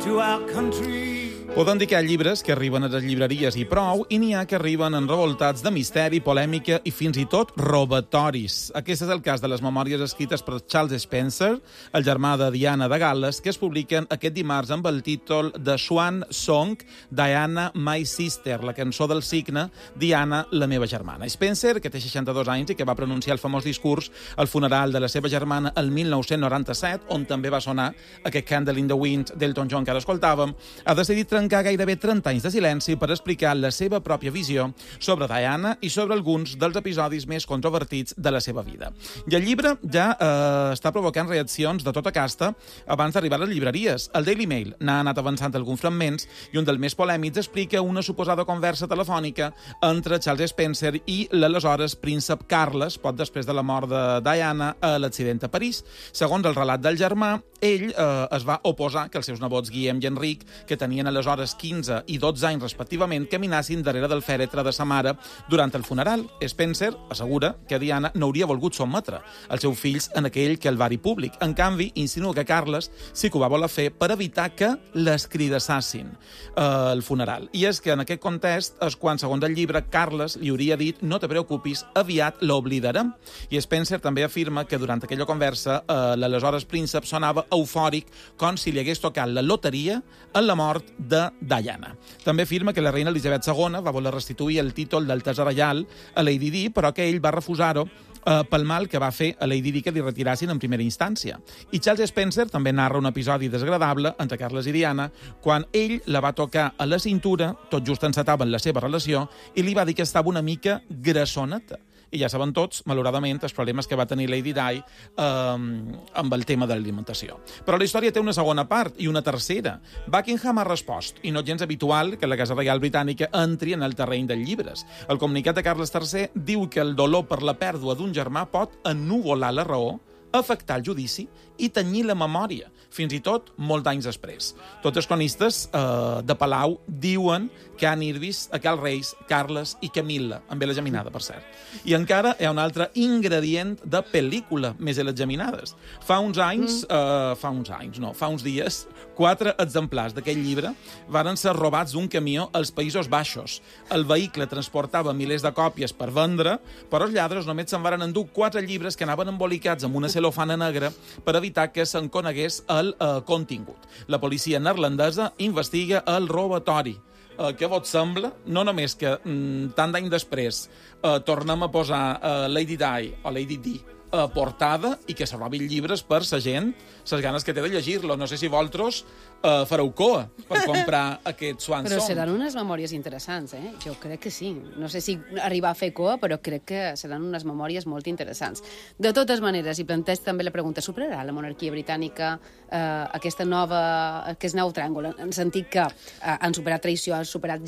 to our country. Podem dir que hi ha llibres que arriben a les llibreries i prou, i n'hi ha que arriben enrevoltats de misteri, polèmica i fins i tot robatoris. Aquest és el cas de les memòries escrites per Charles Spencer, el germà de Diana de Gal·les, que es publiquen aquest dimarts amb el títol The Swan Song, Diana, My Sister, la cançó del cigne, Diana, la meva germana. Spencer, que té 62 anys i que va pronunciar el famós discurs al funeral de la seva germana el 1997, on també va sonar aquest Candle in the Wind d'Elton John que ara escoltàvem, ha decidit trencar gairebé 30 anys de silenci per explicar la seva pròpia visió sobre Diana i sobre alguns dels episodis més controvertits de la seva vida. I el llibre ja està provocant reaccions de tota casta abans d'arribar a les llibreries. El Daily Mail n'ha anat avançant alguns fragments i un dels més polèmics explica una suposada conversa telefònica entre Charles Spencer i l'aleshores príncep Carles, poc després de la mort de Diana a l'accident a París. Segons el relat del germà, ell es va oposar que els seus nebots Guillem i Enric, que tenien aleshores 15 i 12 anys respectivament, caminassin darrere del fèretre de sa mare durant el funeral. Spencer assegura que Diana no hauria volgut sotmetre els seus fills en aquell calvari públic. En canvi, insinua que Carles sí que ho va voler fer per evitar que l'escridassassin al funeral. I és que en aquest context és quan, segons el llibre, Carles li hauria dit no te preocupis, aviat l'oblidarem. I Spencer també afirma que durant aquella conversa l'aleshores príncep sonava eufòric, com si li hagués tocat la loteria en la mort de Diana. També afirma que la reina Elisabet II va voler restituir el títol d'Altesa Reial a Lady Di, però que ell va refusar-ho pel mal que va fer a Lady Di que li retirassin en primera instància. I Charles Spencer també narra un episodi desagradable entre Carles i Diana quan ell la va tocar a la cintura, tot just encetaven la seva relació, i li va dir que estava una mica grassoneta. I ja saben tots, malauradament, els problemes que va tenir Lady Di amb el tema de l'alimentació. Però la història té una segona part i una tercera. Buckingham ha respost, i no gens habitual que la Casa Reial Britànica entri en el terreny dels llibres. El comunicat de Carles III diu que el dolor per la pèrdua d'un germà pot ennuvolar la raó, afectar el judici i tenyir la memòria, fins i tot molt d'anys després. Tots els cronistes de Palau diuen que han vist a Cal Reis, Carles i Camil·la, amb la geminada, per cert. I encara hi ha un altre ingredient de pel·lícula, més les geminades. Fa uns dies, 4 exemplars d'aquest llibre varen ser robats d'un camió als Països Baixos. El vehicle transportava milers de còpies per vendre, però els lladres només se'n varen endur 4 llibres que anaven embolicats amb una celofana negra per evitar que se'n conegués el contingut. La policia neerlandesa investiga el robatori. Què vos sembla? No només que tant d'any després tornem a posar Lady Di o Lady Di portada i que se robin llibres per sa gent, ses ganes que té de llegir-lo. No sé si vosaltres fareu coa per comprar aquest Swan Song. Però seran unes memòries interessants, eh? Jo crec que sí. No sé si arribar a fer coa, però crec que seran unes memòries molt interessants. De totes maneres, i planteig també la pregunta, superarà la monarquia britànica aquest nou tràngol? En sentit que han superat traïció, han superat